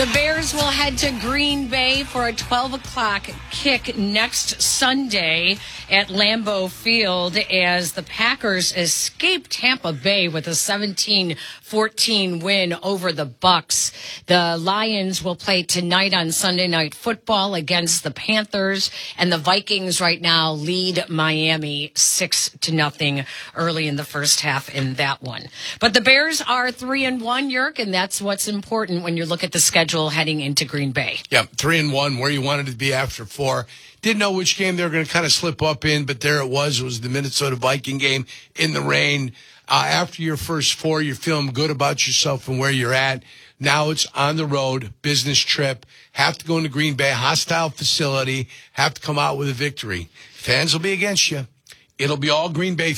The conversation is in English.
The Bears will head to Green Bay for a 12 o'clock kick next Sunday at Lambeau Field as the Packers escape Tampa Bay with a 17-14 win over the Bucs. The Lions will play tonight on Sunday Night Football against the Panthers, and the Vikings right now lead Miami 6-0 early in the first half in that one. But the Bears are 3-1, Yerk, and that's what's important when you look at the schedule heading into Green Bay. Yeah, 3-1, where you wanted to be after 4. Didn't know which game they were going to kind of slip up in, but there it was. It was the Minnesota Viking game in the rain. After your first 4, you're feeling good about yourself and where you're at. Now it's on the road, business trip. Have to go into Green Bay, hostile facility. Have to come out with a victory. Fans will be against you. It'll be all Green Bay